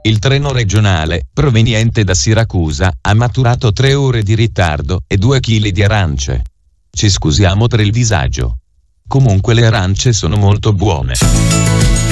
Il treno regionale, proveniente da Siracusa, ha maturato 3 ore di ritardo e 2 chili di arance. Ci scusiamo per il disagio. Comunque le arance sono molto buone.